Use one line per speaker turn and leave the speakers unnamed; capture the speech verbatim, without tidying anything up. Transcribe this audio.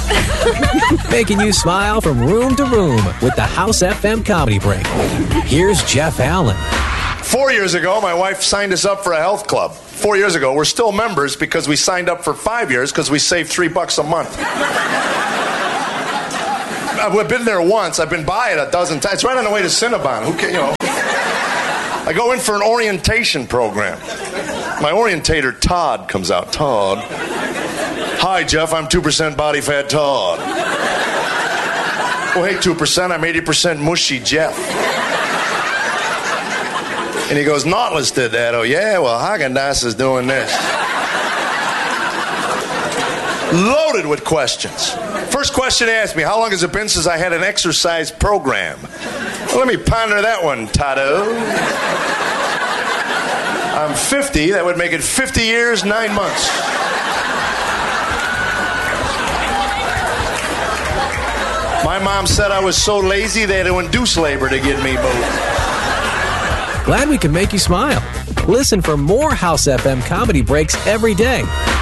Making you smile from room to room with the House F M Comedy Break. Here's Jeff Allen.
Four years ago, my wife signed us up for a health club. Four years ago, we're still members because we signed up for five years because we saved three bucks a month. I've been there once. I've been by it a dozen times. It's right on the way to Cinnabon. Who can, you know? I go in for an orientation program. My orientator, Todd, comes out. Todd. Hi, Jeff. I'm two percent body fat Todd. Oh, hey, two percent. I'm eighty percent mushy Jeff. And he goes, Nautilus did that. Oh, yeah? Well, Haagen-Dazs is doing this. Loaded with questions. First question he asked me, how long has it been since I had an exercise program? Well, let me ponder that one, Tado. I'm fifty. That would make it fifty years, nine months. My mom said I was so lazy they had to induce labor to get me both.
Glad we could make you smile. Listen for more House F M Comedy Breaks every day